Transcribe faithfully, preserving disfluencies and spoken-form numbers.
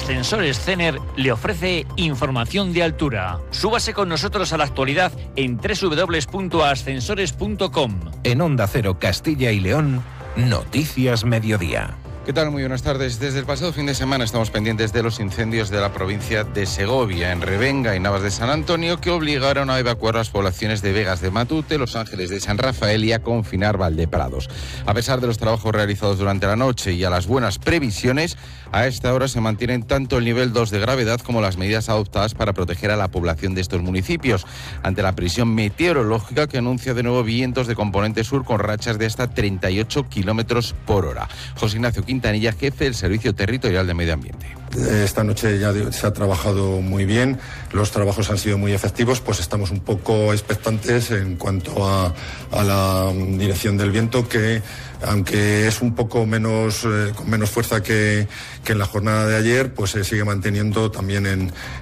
Ascensores Cener le ofrece información de altura. Súbase con nosotros a la actualidad en doble u doble u doble u punto ascensores punto com. En Onda Cero Castilla y León, Noticias Mediodía. ¿Qué tal? Muy buenas tardes. Desde el pasado fin de semana estamos pendientes de los incendios de la provincia de Segovia, en Revenga y Navas de San Antonio, que obligaron a evacuar las poblaciones de Vegas de Matute, Los Ángeles de San Rafael y a confinar Valdeprados. A pesar de los trabajos realizados durante la noche y a las buenas previsiones, a esta hora se mantienen tanto el nivel dos de gravedad como las medidas adoptadas para proteger a la población de estos municipios, ante la previsión meteorológica que anuncia de nuevo vientos de componente sur con rachas de hasta treinta y ocho kilómetros por hora. José Ignacio Quintanilla, jefe del Servicio Territorial de Medio Ambiente. Esta noche ya se ha trabajado muy bien, los trabajos han sido muy efectivos, pues estamos un poco expectantes en cuanto a, a la dirección del viento, que aunque es un poco menos, eh, con menos fuerza que, que en la jornada de ayer, pues se sigue manteniendo también en,